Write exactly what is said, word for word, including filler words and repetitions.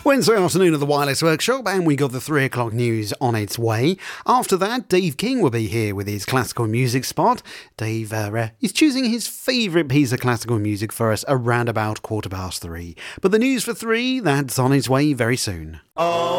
Wednesday afternoon at the Wireless Workshop, and we got the three o'clock news on its way. After that, Dave King will be here with his classical music spot. Dave uh, is choosing his favourite piece of classical music for us around about quarter past three. But the news for three, that's on its way very soon. Oh.